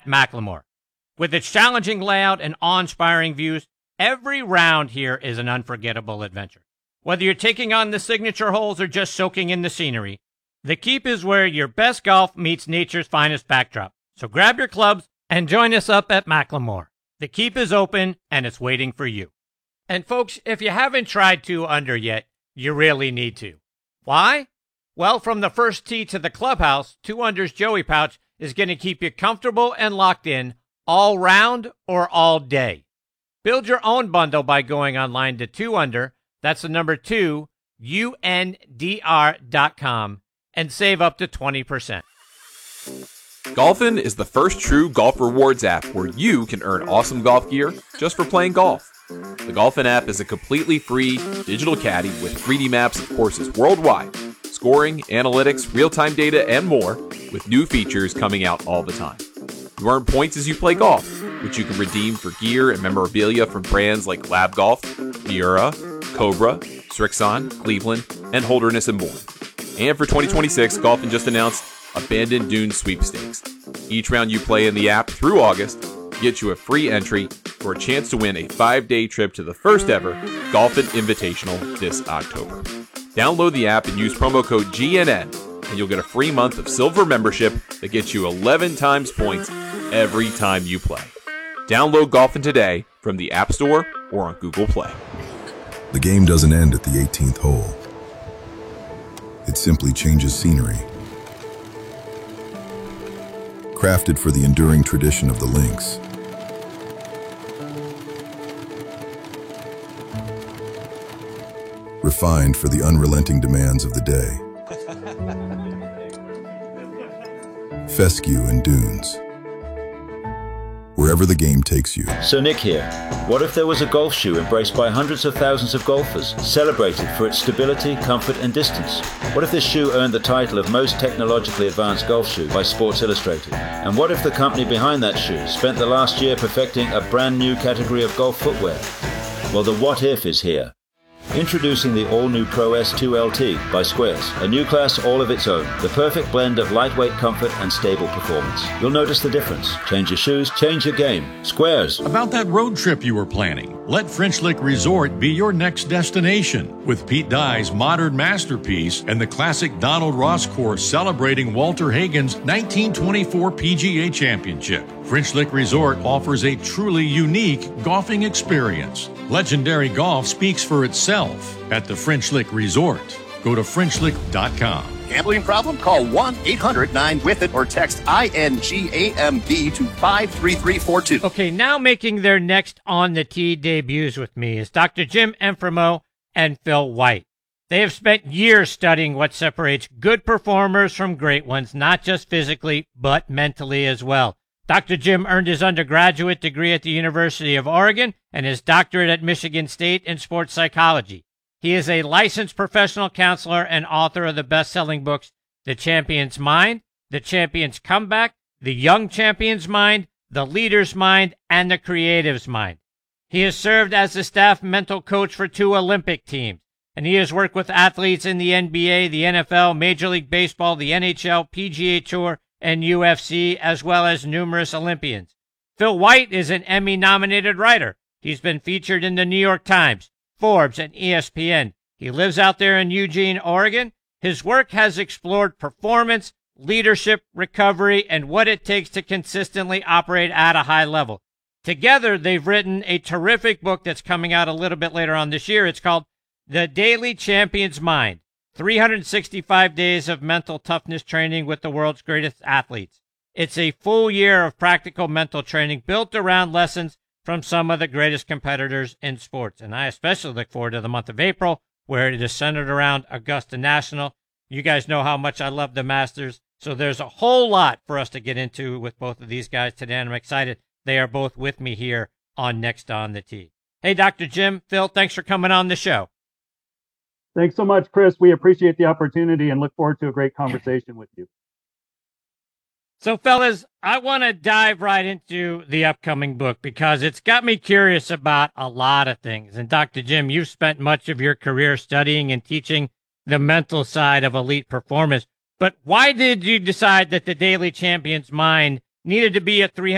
Macklemore. With its challenging layout and awe-inspiring views, every round here is an unforgettable adventure. Whether you're taking on the signature holes or just soaking in the scenery, the Keep is where your best golf meets nature's finest backdrop. So grab your clubs and join us up at Macklemore. The Keep is open and it's waiting for you. And folks, if you haven't tried 2-Under yet, you really need to. Why? Well, from the first tee to the clubhouse, 2-Under's Joey Pouch is going to keep you comfortable and locked in all round or all day. Build your own bundle by going online to 2Under, that's the number 2, UNDR.com, and save up to 20%. Golfin is the first true golf rewards app where you can earn awesome golf gear just for playing golf. The Golfin app is a completely free digital caddy with 3D maps of courses worldwide, scoring, analytics, real-time data, and more, with new features coming out all the time. You earn points as you play golf, which you can redeem for gear and memorabilia from brands like Lab Golf, Miura, Cobra, Srixon, Cleveland, and Holderness and more. And for 2026, Golfin just announced Abandoned Dunes Sweepstakes. Each round you play in the app through August gets you a free entry for a chance to win a 5-day trip to the first ever Golfin Invitational this October. Download the app and use promo code GNN, and you'll get a free month of silver membership that gets you 11 times points every time you play. Download Golfin today from the App Store or on Google Play. The game doesn't end at the 18th hole. It simply changes scenery. Crafted for the enduring tradition of the links. Refined for the unrelenting demands of the day. Fescue and Dunes. Wherever the game takes you. So Nick here. What if there was a golf shoe embraced by hundreds of thousands of golfers, celebrated for its stability, comfort and distance? What if this shoe earned the title of most technologically advanced golf shoe by Sports Illustrated? And what if the company behind that shoe spent the last year perfecting a brand new category of golf footwear? Well, the what if is here. Introducing the all-new Pro S2 LT by Squares, a new class all of its own, the perfect blend of lightweight comfort and stable performance. You'll notice the difference. Change your shoes, change your game. Squares. About that road trip you were planning, let French Lick Resort be your next destination. With Pete Dye's modern masterpiece and the classic Donald Ross course celebrating Walter Hagen's 1924 PGA Championship. French Lick Resort offers a truly unique golfing experience. Legendary golf speaks for itself at the French Lick Resort. Go to FrenchLick.com. Gambling problem? Call 1-800-9-WITH-IT or text INGAMB to 53342. Okay, now making their next On the Tee debuts with me is Dr. Jim Enfremo and Phil White. They have spent years studying what separates good performers from great ones, not just physically, but mentally as well. Dr. Jim earned his undergraduate degree at the University of Oregon and his doctorate at Michigan State in sports psychology. He is a licensed professional counselor and author of the best-selling books The Champion's Mind, The Champion's Comeback, The Young Champion's Mind, The Leader's Mind, and The Creative's Mind. He has served as the staff mental coach for 2 Olympic teams, and he has worked with athletes in the NBA, the NFL, Major League Baseball, the NHL, PGA Tour, and UFC, as well as numerous Olympians. Phil White is an Emmy-nominated writer. He's been featured in the New York Times, Forbes, and ESPN. He lives out there in Eugene, Oregon. His work has explored performance, leadership, recovery, and what it takes to consistently operate at a high level. Together, they've written a terrific book that's coming out a little bit later on this year. It's called The Daily Champion's Mind, 365 Days of Mental Toughness Training with the World's Greatest Athletes. It's a full year of practical mental training built around lessons from some of the greatest competitors in sports. And I especially look forward to the month of April, where it is centered around Augusta National. You guys know how much I love the Masters, so there's a whole lot for us to get into with both of these guys today, and I'm excited they are both with me here on Next on the Tee. Hey, Dr. Jim, Phil, thanks for coming on the show. Thanks so much, Chris. We appreciate the opportunity and look forward to a great conversation with you. So, fellas, I want to dive right into the upcoming book because it's got me curious about a lot of things. And Dr. Jim, you've spent much of your career studying and teaching the mental side of elite performance. But why did you decide that the Daily Champion's Mind needed to be a